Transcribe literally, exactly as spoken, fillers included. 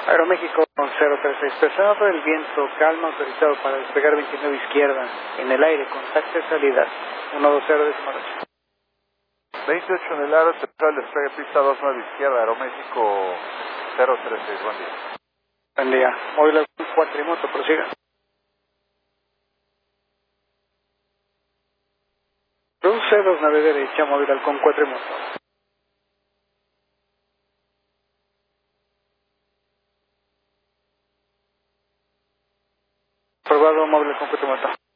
Aeroméxico cero tres seis, presionado el viento, calma, autorizado para despegar veintinueve izquierda, en el aire, contacto de salida, uno dos cero décimo ocho. veintiocho en el aro, central, despegue pista dos nueve izquierda, Aeroméxico cero tres seis, buen día. Buen día, móvil al cuatrimoto, prosiga. Cruce dos nueve derecha, móvil al con cuatrimoto. Probado móvil con cuatrimoto.